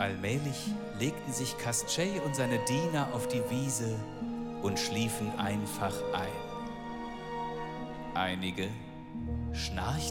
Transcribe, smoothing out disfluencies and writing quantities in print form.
Allmählich legten sich Kastschei und seine Diener auf die Wiese und schliefen einfach ein. Einige schnarchten